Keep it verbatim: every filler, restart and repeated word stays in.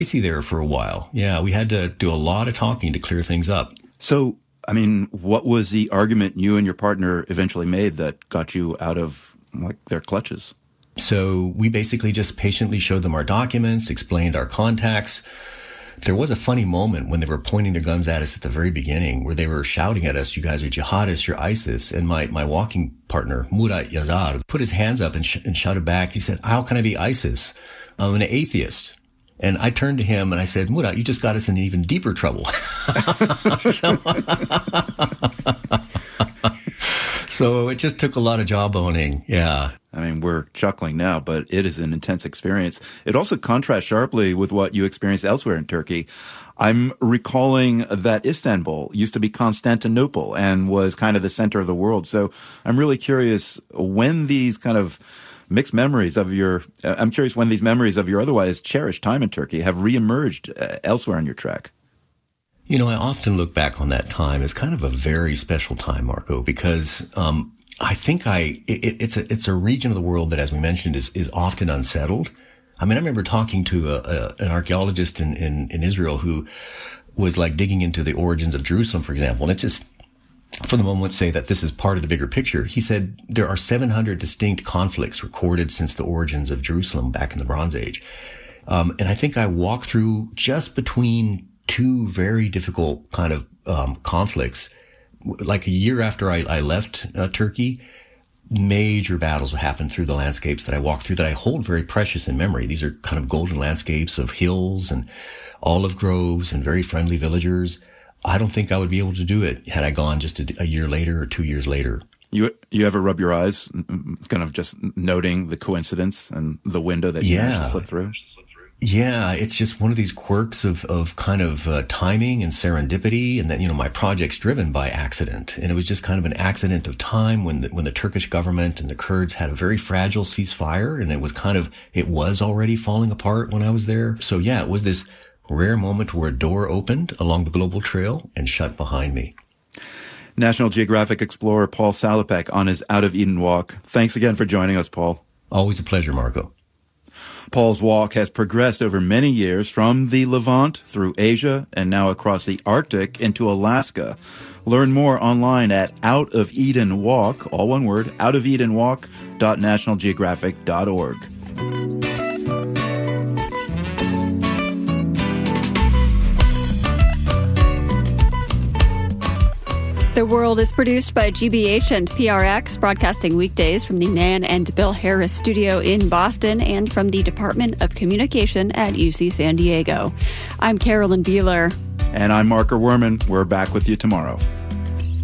Crazy there for a while. Yeah, we had to do a lot of talking to clear things up. So, I mean, what was the argument you and your partner eventually made that got you out of like their clutches? So we basically just patiently showed them our documents, explained our contacts. There was a funny moment when they were pointing their guns at us at the very beginning where they were shouting at us, you guys are jihadists, you're ISIS. And my, my walking partner, Murat Yazar, put his hands up and, sh- and shouted back. He said, how can I be ISIS? I'm an atheist. And I turned to him and I said, Murat, you just got us in even deeper trouble. so, so it just took a lot of jawboning. Yeah. I mean, we're chuckling now, but it is an intense experience. It also contrasts sharply with what you experienced elsewhere in Turkey. I'm recalling that Istanbul used to be Constantinople and was kind of the center of the world. So I'm really curious when these kind of mixed memories of your, uh, I'm curious when these memories of your otherwise cherished time in Turkey have reemerged uh, elsewhere on your track. You know, I often look back on that time as kind of a very special time, Marco, because um, I think I it, it's a it's a region of the world that, as we mentioned, is is often unsettled. I mean, I remember talking to a, a, an archaeologist in, in in Israel who was like digging into the origins of Jerusalem, for example, and it's just, for the moment, say that this is part of the bigger picture. He said there are seven hundred distinct conflicts recorded since the origins of Jerusalem back in the Bronze Age. Um, and I think I walked through just between two very difficult kind of um, conflicts. Like a year after I, I left uh, Turkey, major battles happened through the landscapes that I walked through that I hold very precious in memory. These are kind of golden landscapes of hills and olive groves and very friendly villagers. I don't think I would be able to do it had I gone just a, a year later or two years later. You you ever rub your eyes, kind of just noting the coincidence and the window that you yeah. managed to slip through? Yeah, it's just one of these quirks of, of kind of uh, timing and serendipity. And then, you know, my project's driven by accident. And it was just kind of an accident of time when the, when the Turkish government and the Kurds had a very fragile ceasefire. And it was kind of, it was already falling apart when I was there. So yeah, it was this rare moment where a door opened along the global trail and shut behind me. National Geographic explorer Paul Salopek on his Out of Eden walk. Thanks again for joining us, Paul. Always a pleasure, Marco. Paul's walk has progressed over many years from the Levant through Asia and now across the Arctic into Alaska. Learn more online at Out of Eden Walk, all one word, out of eden walk dot national geographic dot org. The World is produced by G B H and P R X, broadcasting weekdays from the Nan and Bill Harris studio in Boston and from the Department of Communication at U C San Diego. I'm Carolyn Beeler. And I'm Marker Werman. We're back with you tomorrow.